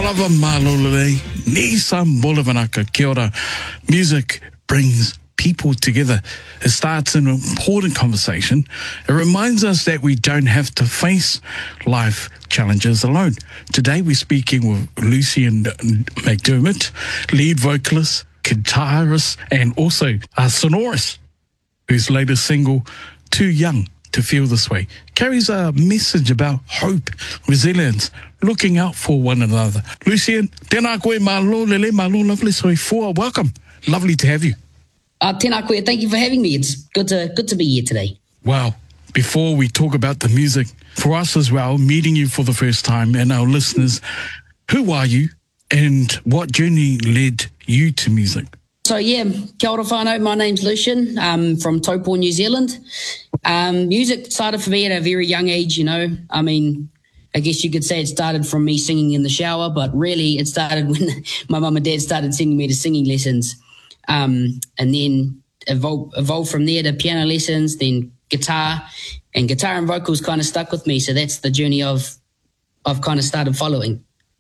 Lava Malolele, Nissan Bolivanaka, kia ora. Music brings people together. It starts an important conversation. It reminds us that we don't have to face life challenges alone. Today we're speaking with Lucian McDermott, lead vocalist, guitarist, and also Sonorous, whose latest single, Too Young to Feel This Way, carries a message about hope, resilience, looking out for one another. Lucian, tēnā koe malo lele, malo lovely soifua. Welcome. Lovely to have you. Tēnā koe, thank you for having me. It's good to be here today. Well, before we talk about the music, for us as well, meeting you for the first time and our listeners, who are you and what journey led you to music? So yeah, kia ora whānau, my name's Lucian, from Taupo, New Zealand. Music started for me at a very young age, you know. I mean, I guess you could say it started from me singing in the shower, but really it started when my mum and dad started sending me to singing lessons. And then evolved from there to piano lessons, then guitar, and guitar and vocals kind of stuck with me. So that's the journey I've kind of started following.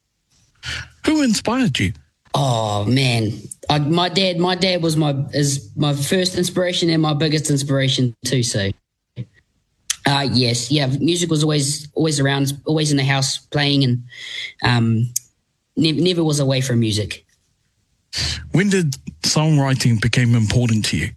Who inspired you? Oh man, my dad was my first inspiration and my biggest inspiration too. So, yes, yeah, music was always around, always in the house playing, and never was away from music. When did songwriting become important to you?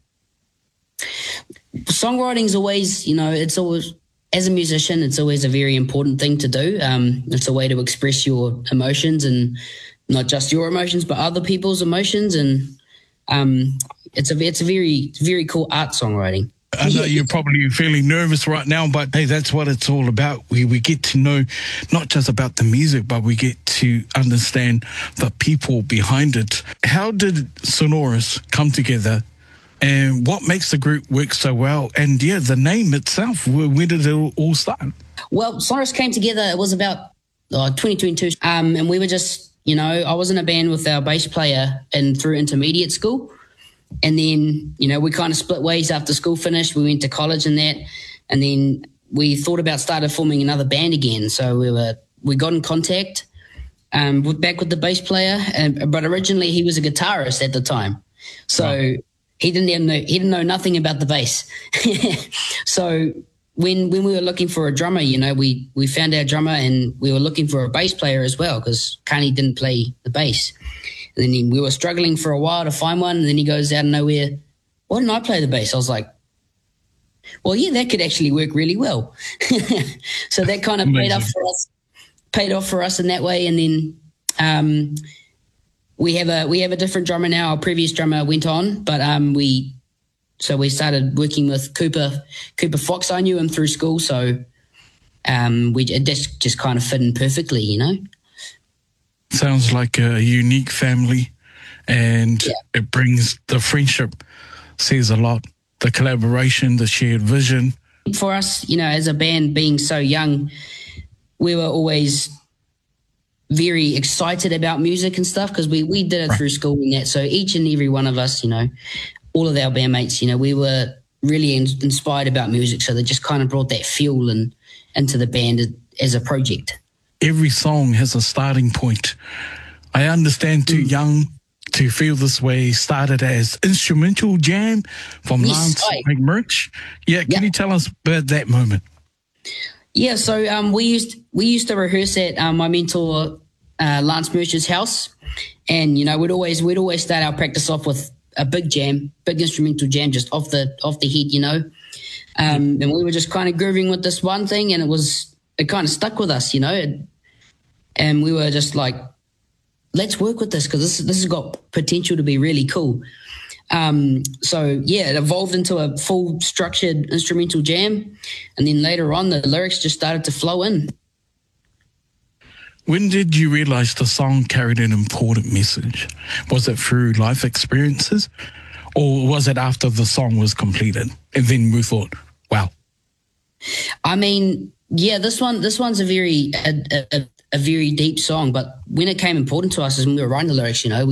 Songwriting's always, you know, it's always, as a musician, it's always a very important thing to do. It's a way to express your emotions, and not just your emotions, but other people's emotions. And it's a very, very cool art, songwriting. I know you're probably feeling nervous right now, but hey, that's what it's all about. We get to know not just about the music, but we get to understand the people behind it. How did Sonorous come together, and what makes the group work so well? And yeah, the name itself, where did it all start? Well, Sonorous came together, it was about 2022, and we were just, you know, I was in a band with our bass player and through intermediate school. And then, you know, we kind of split ways after school finished. We went to college and that. And then we thought about started forming another band again. So we got in contact, back with the bass player. But originally he was a guitarist at the time. So he didn't know nothing about the bass. So when we were looking for a drummer, you know, we found our drummer, and we were looking for a bass player as well, because Kani didn't play the bass. And then we were struggling for a while to find one, and then he goes out of nowhere, why didn't I play the bass? I was like, well, yeah, that could actually work really well. So that kind of paid off for us in that way. And then we have a different drummer now. Our previous drummer went on, but we started working with Cooper Fox. I knew him through school, so it just kind of fit in perfectly, you know. Sounds like a unique family, and it brings the friendship, says a lot, the collaboration, the shared vision. For us, you know, as a band being so young, we were always very excited about music and stuff, because we did it through school and that. So each and every one of us, you know, all of our bandmates, you know, we were really inspired about music. So they just kind of brought that fuel into the band as a project. Every song has a starting point. I understand Too Young to Feel This Way started as instrumental jam from Lance McMurch. Yeah, can you tell us about that moment? Yeah, so we used to rehearse at my mentor Lance Murch's house, and you know we'd always start our practice off with a big instrumental jam, just off the head, you know. And we were just kind of grooving with this one thing, and it kind of stuck with us, you know, and we were just like, let's work with this, because this has got potential to be really cool. So yeah, it evolved into a full structured instrumental jam, and then later on the lyrics just started to flow in. When did you realize the song carried an important message? Was it through life experiences, or was it after the song was completed and then we thought, wow? I mean, yeah, this one's a very deep song, but when it came important to us is when we were writing the lyrics, you know,